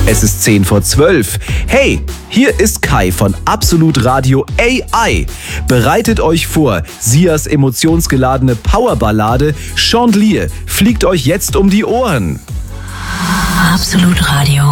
Es ist 10 vor 12. Hey, hier ist Kai von Absolut Radio AI. Bereitet euch vor, Sias emotionsgeladene Powerballade Chandelier fliegt euch jetzt um die Ohren. Absolut Radio.